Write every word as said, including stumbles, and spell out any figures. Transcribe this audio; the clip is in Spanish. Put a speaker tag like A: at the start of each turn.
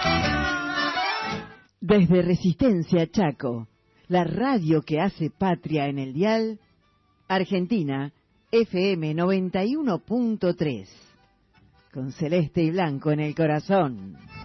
A: Desde Resistencia Chaco, la radio que hace patria en el dial, Argentina, F M noventa y uno punto tres, con Celeste y Blanco en el corazón.